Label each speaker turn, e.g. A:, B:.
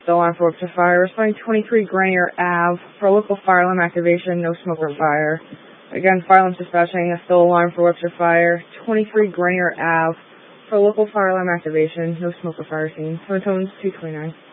A: The alarm for Webster Fire. Responding 23 Grenier Ave for local fire alarm activation, no smoke or fire. Again, fire alarm dispatching, a still alarm for Webster Fire. 23 Grenier Ave for local fire alarm activation, no smoke or fire seen. Tones 229.